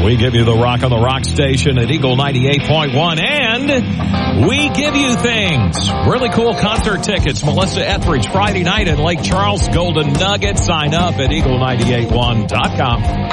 We give you the Rock on the Rock station at Eagle 98.1, and we give you things. Really cool concert tickets. Melissa Etheridge Friday night at Lake Charles Golden Nugget. Sign up at eagle981.com.